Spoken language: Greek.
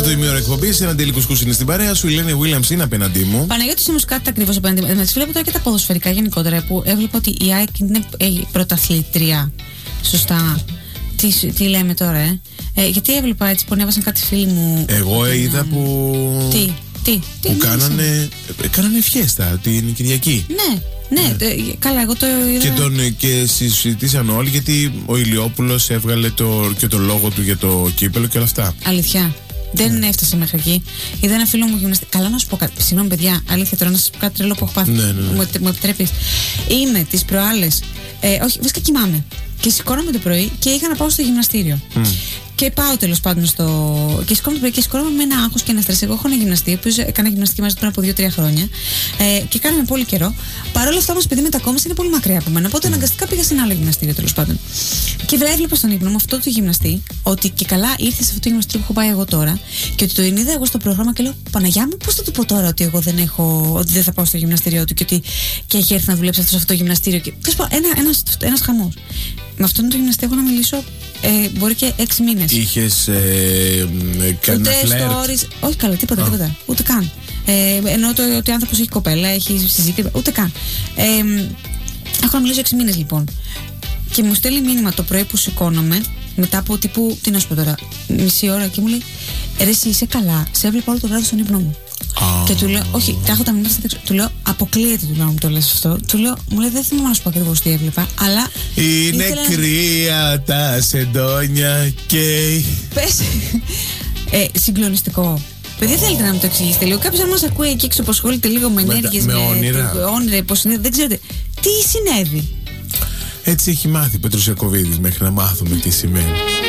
Πρώτο ημίωρο εκπομπή, έναν Ντέλη Κουσκούς είναι στην παρέα σου. Η Λένη Βίλιαμς είναι απέναντί μου. Παναγιώτη όμως κάτι ακριβώς απέναντί μου. Βλέπω τώρα και τα ποδοσφαιρικά γενικότερα που έβλεπα ότι η ΑΕΚ είναι πρωταθλήτρια. Σωστά. Τι λέμε τώρα, γιατί έβλεπα έτσι που ανέβασαν κάτι φίλοι μου. Εγώ είδα που. Τι που κάνανε φιέστα την Κυριακή. Ναι, καλά, εγώ το είδα. Και συζητήσαν όλοι γιατί ο Ηλιόπουλος έβγαλε και το λόγο του για το κύπελο και όλα αυτά. Αλήθεια. Δεν έφτασε μέχρι εκεί. Είδα ένα φίλο μου γυμναστή. Καλά, να σου πω κάτι. Συγγνώμη, παιδιά, αλήθεια τώρα να σα πω κάτι τρελό που έχω πάθει. Ναι. Μου επιτρέπει. Είμαι τις προάλλες. Όχι, βασικά κοιμάμαι. Και σηκώνομαι το πρωί και είχα να πάω στο γυμναστήριο. Και πάω τέλος πάντων και σηκώνομαι το πρωί και σηκώνομαι με ένα άγχος και ένα στρες. Εγώ έχω ένα γυμναστή, ο οποίος έκανα γυμναστική μαζί πριν από 2-3 χρόνια. Και κάναμε πολύ καιρό. Παρ' όλα αυτά όμως, επειδή μετακόμισε είναι πολύ μακριά από μένα. Οπότε αναγκαστικά πήγα σε ένα άλλο γυμναστήριο τέλος πάντων. Και έβλεπα στον ύπνο μου αυτό το γυμναστή, ότι και καλά ήρθε σε αυτό το γυμναστήριο που έχω πάει εγώ τώρα. Και ότι το είδα εγώ στο πρόγραμμα και λέω: Παναγιά μου, πώς θα του πω τώρα ότι εγώ ότι δεν θα πάω στο γυμναστήριό του και έχει έρθει να δουλέψει αυτό το γυμναστήριο. Ένας χαμός. Με αυτόν τον γυμναστή έχω να μιλήσω μπορεί και 6 μήνες. Είχες κάνει φλερτ? Όχι καλά, τίποτα. Ούτε καν. Εννοώ ότι ο άνθρωπος έχει κοπέλα, έχει συζήτηση, ούτε καν. Έχω να μιλήσω 6 μήνες λοιπόν. Και μου στέλνει μήνυμα το πρωί που σηκώνομαι, μετά από τύπου, τι να σου πω τώρα, μισή ώρα και μου λέει: Ρε, εσύ είσαι καλά, σε έβλεπα όλο το βράδυ στον ύπνο μου. Και του λέω: Όχι, τα έχω τα μηνύματα. Του λέω: Αποκλείεται του λέω να μου το λες αυτό. Μου λέει: Δεν θυμάμαι να σου πω ακριβώς τι έβλεπα, αλλά. Είναι κρύα τα σεντόνια και. Πες. Συγκλονιστικό. Παιδιά, θέλετε να μου το εξηγήσετε λίγο. Κάποιος αν μας ακούει εκεί έξω που ασχολείται λίγο με ενέργειες, με όνειρα, δεν ξέρετε. Τι συνέβη? Έτσι έχει μάθει Πέτρος Ιακωβίδης μέχρι να μάθουμε τι σημαίνει.